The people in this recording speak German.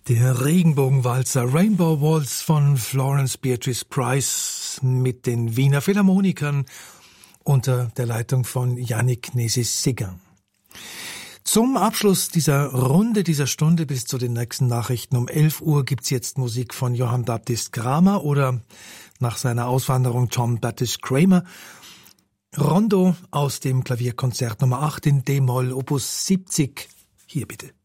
Der Regenbogenwalzer Rainbow Waltz von Florence Beatrice Price mit den Wiener Philharmonikern unter der Leitung von Yannick Nézet-Séguin. Zum Abschluss dieser Runde, dieser Stunde bis zu den nächsten Nachrichten um 11 Uhr gibt's jetzt Musik von Johann Baptist Kramer oder nach seiner Auswanderung John Baptist Kramer. Rondo aus dem Klavierkonzert Nummer 8 in D-Moll, Opus 70. Hier bitte.